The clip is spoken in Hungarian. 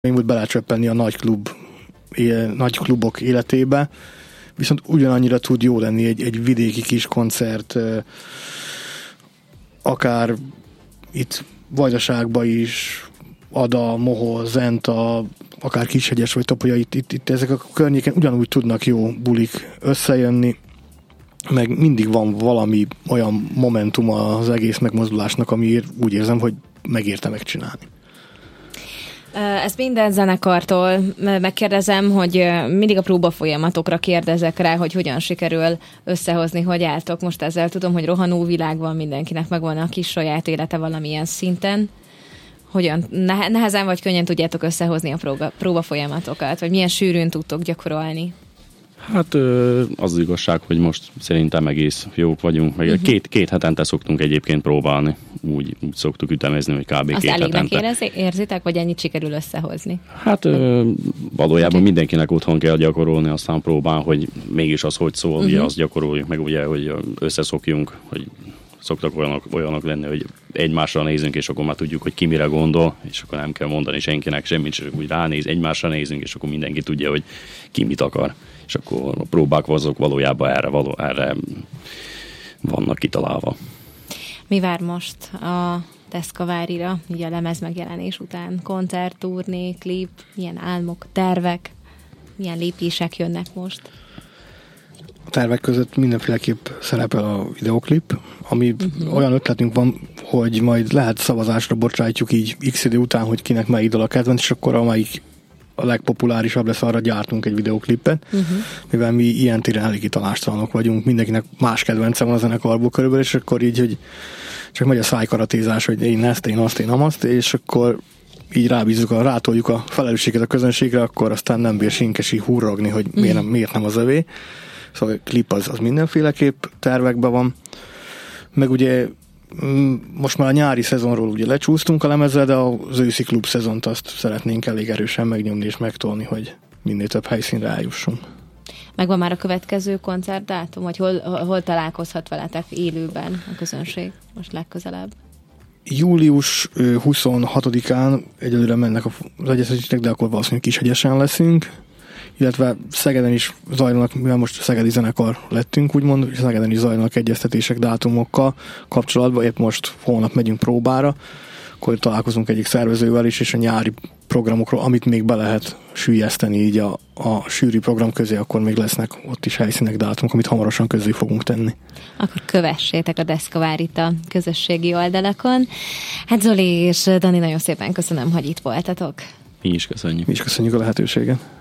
volt belecsöppenni a nagy klubok életébe, viszont ugyanannyira tud jó lenni egy vidéki kis koncert, akár itt Vajdaságban is, Ada, Mohoz, Zenta, akár Kishegyes vagy Topolya, itt ezek a környéken ugyanúgy tudnak jó bulik összejönni, meg mindig van valami olyan momentum az egész megmozdulásnak, amiért úgy érzem, hogy megérte megcsinálni. Ezt minden zenekartól megkérdezem, hogy mindig a próba folyamatokra kérdezek rá, hogy hogyan sikerül összehozni, hogy álltok. Most ezzel tudom, hogy rohanó világ van, mindenkinek megvan a kis saját élete valamilyen szinten. Hogyan nehezen vagy könnyen tudjátok összehozni a próba folyamatokat, vagy milyen sűrűn tudtok gyakorolni? Hát az igazság, hogy most szerintem egész jók vagyunk. Meg két hetente szoktunk egyébként próbálni. Úgy szoktuk ütemezni, hogy kb. Azt 2 elégnek hetente. érzitek, vagy ennyit sikerül összehozni? Hát valójában mindenkinek otthon kell gyakorolni, aztán próbál, hogy mégis az hogy szól, ugye azt gyakoroljuk, meg ugye, hogy összeszokjunk, hogy szoktak olyanok lenni, hogy egymásra nézünk, és akkor már tudjuk, hogy ki mire gondol, és akkor nem kell mondani senkinek semmit, csak úgy ránéz, egymásra nézünk, és akkor mindenki tudja, hogy ki mit akar. És akkor a próbák azok valójában erre vannak kitalálva. Mi vár most a Deszkavárira, ugye a lemez megjelenés után? Koncert, turné, klip, milyen álmok, tervek, milyen lépések jönnek most? A tervek között mindenféleképp szerepel a videoklip, ami olyan ötletünk van, hogy majd lehet szavazásra bocsátjuk így x idő után, hogy kinek melyik dal a kedvenc, és akkor amelyik a legpopulárisabb lesz, arra gyártunk egy videoklipet, mivel mi ilyen téren eléggé tanástalanok vagyunk, mindenkinek más kedvence van a zenekarból körülbelül, és akkor így, hogy csak megy a szájkaratézás, hogy én ezt, én azt, én amazt, és akkor így rátoljuk a felelősséget a közönségre, akkor aztán nem bír sinkesi hurrogni, hogy miért nem az övé. Szóval a klip az mindenféleképp tervekben van. Meg ugye most már a nyári szezonról ugye lecsúsztunk a lemezzel, de az őszi klub szezont azt szeretnénk elég erősen megnyomni és megtolni, hogy minél több helyszínre eljussunk. Megvan már a következő koncertdátum, hogy hol találkozhat veletek élőben a közönség most legközelebb? Július 26-án egyelőre mennek az egyeztetések, de akkor valószínűleg Kishegyesen leszünk, illetve Szegeden is zajlanak, mivel most szegedi zenekar lettünk, úgymond, és Szegeden is zajlanak egyeztetések dátumokkal kapcsolatban, épp most holnap megyünk próbára, akkor találkozunk egyik szervezővel is, és a nyári programokról, amit még be lehet süllyeszteni így a sűrű program közé, akkor még lesznek ott is helyszínek, dátumok, amit hamarosan közé fogunk tenni. Akkor kövessétek a Deszkavárit a közösségi oldalakon. Hát Zoli és Dani, nagyon szépen köszönöm, hogy itt voltatok. Mi is köszönjük. Mi is köszönjük a lehetőséget.